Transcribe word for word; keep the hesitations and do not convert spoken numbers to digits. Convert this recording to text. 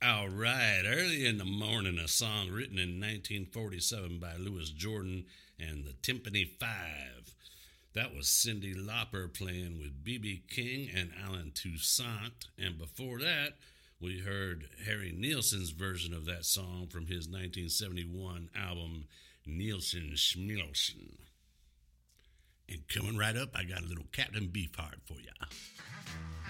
All right, early in the morning, a song written in nineteen forty-seven by Louis Jordan and the Timpani Five. That was Cyndi Lauper playing with B B. King and Alan Toussaint. And before that, we heard Harry Nilsson's version of that song from his nineteen seventy-one album, Nilsson Schmilsson. And coming right up, I got a little Captain Beefheart for ya.